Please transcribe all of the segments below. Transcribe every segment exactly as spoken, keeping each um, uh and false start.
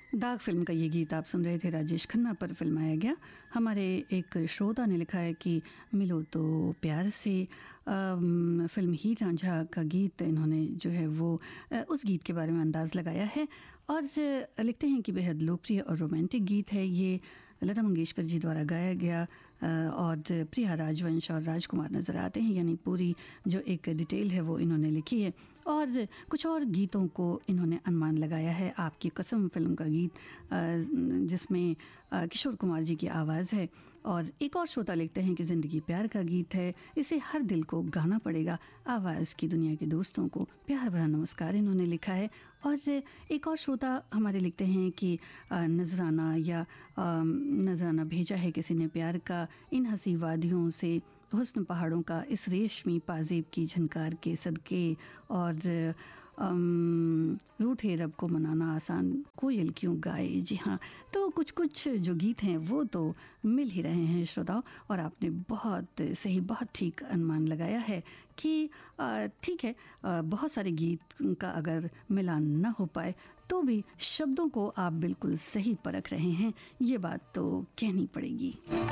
दाग फिल्म का ये गीत आप सुन रहे थे, राजेश खन्ना पर फिल्माया गया। हमारे एक श्रोता ने लिखा है कि मिलो तो प्यार से, फिल्म हीर रांझा का गीत इन्होंने जो है वो उस गीत के बारे में अंदाज़ लगाया है और लिखते हैं कि बेहद लोकप्रिय और रोमांटिक गीत है ये, लता मंगेशकर जी द्वारा गाया गया और प्रिया राजवंश और राजकुमार नज़र आते हैं, यानी पूरी जो एक डिटेल है वो इन्होंने लिखी है। और कुछ और गीतों को इन्होंने अनुमान लगाया है। आपकी कसम फिल्म का गीत जिसमें किशोर कुमार जी की आवाज़ है। और एक और श्रोता लिखते हैं कि ज़िंदगी प्यार का गीत है, इसे हर दिल को गाना पड़ेगा। आवाज़ की दुनिया के दोस्तों को प्यार भरा नमस्कार इन्होंने लिखा है। और एक और श्रोता हमारे लिखते हैं कि नजराना या नजराना भेजा है किसी ने प्यार का, इन हंसी वादियों से हुस्न पहाड़ों का, इस रेशमी पाजेब की झनकार के सदके, और रूठे रब को मनाना आसान कोयल क्यों गाए। जी हाँ, तो कुछ कुछ जो गीत हैं वो तो मिल ही रहे हैं श्रोताओं, और आपने बहुत सही, बहुत ठीक अनुमान लगाया है कि ठीक है, बहुत सारे गीत का अगर मिलान ना हो पाए तो भी शब्दों को आप बिल्कुल सही परख रहे हैं, ये बात तो कहनी पड़ेगी।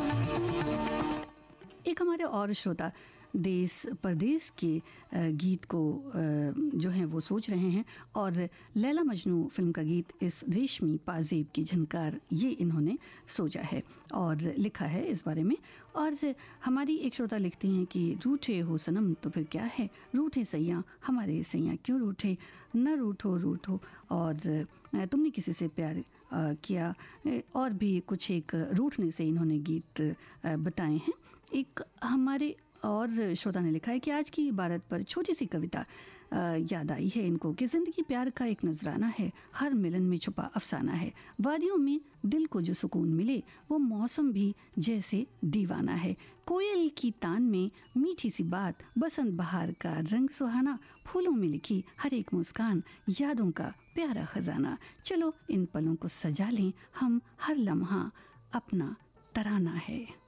एक हमारे और श्रोता देश परदेश के गीत को जो है वो सोच रहे हैं, और लैला मजनू फिल्म का गीत इस रेशमी पाजेब की झनकार, ये इन्होंने सोचा है और लिखा है इस बारे में। और हमारी एक श्रोता लिखती हैं कि रूठे हो सनम तो फिर क्या है, रूठे सैया हमारे सैया क्यों रूठे, न रूठो रूठो, और तुमने किसी से प्यार किया, और भी कुछ एक रूठने से इन्होंने गीत बताए हैं। एक हमारे और श्रोता ने लिखा है कि आज की इबारत पर छोटी सी कविता याद आई है इनको कि ज़िंदगी प्यार का एक नजराना है, हर मिलन में छुपा अफसाना है, वादियों में दिल को जो सुकून मिले वो मौसम भी जैसे दीवाना है, कोयल की तान में मीठी सी बात, बसंत बहार का रंग सुहाना, फूलों में लिखी हर एक मुस्कान, यादों का प्यारा खजाना। चलो इन पलों को सजा लें हम, हर लम्हा अपना तराना है।